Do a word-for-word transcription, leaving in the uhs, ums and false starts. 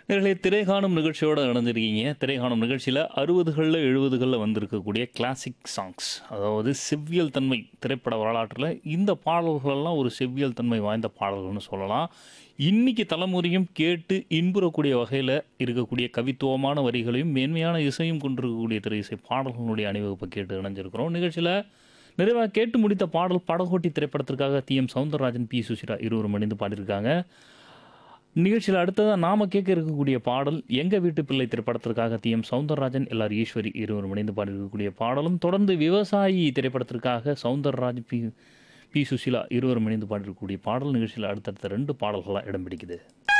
நேர்களே திரைகாணும் நிகழ்ச்சியோட இணைஞ்சிருக்கீங்க. திரைகாணும் நிகழ்ச்சியில அறுபதுகள்ல, எழுபதுகள்ல வந்திருக்கக்கூடிய கிளாசிக் சாங்ஸ். அதாவது செவ்வியல் தன்மை திரைப்பட வரலாற்றில இந்த பாடல்களெல்லாம் ஒரு செவ்வியல் தன்மை வாய்ந்த பாடல்கள்னு சொல்லலாம். இன்னைக்கு தலைமுறையும் கேட்டு இன்புறக்கூடிய வகையில இருக்கக்கூடிய கவித்துவமான வரிகளையும், மேன்மையான இசையும் கொண்டிருக்கக்கூடிய திரை இசை பாடல்களுடைய அணிவகுப்பை கேட்டு இணைஞ்சிருக்கிறோம். நிகழ்ச்சியில நிறைவா கேட்டு முடித்த பாடல் படகோட்டி திரைப்படத்திற்காக D. M. Soundararajan, B. Susheela இருவரும் இணைந்து பாடியிருக்காங்க. நிகழ்ச்சியில் அடுத்ததா நாம கேட்க இருக்கக்கூடிய பாடல் எங்க வீட்டு பிள்ளை திரைப்படத்திற்காக D. M. Soundararajan, L. R. Eswari இருவரும் இணைந்து பாடியிருக்கக்கூடிய பாடலும், தொடர்ந்து விவசாயி திரைப்படத்திற்காக சௌந்தரராஜ், பி. பி. சுசிலா இருவரும் இணைந்து பாடியிருக்கக்கூடிய பாடல் நிகழ்ச்சியில் அடுத்தடுத்த ரெண்டு பாடல்களா இடம் பிடிக்குது.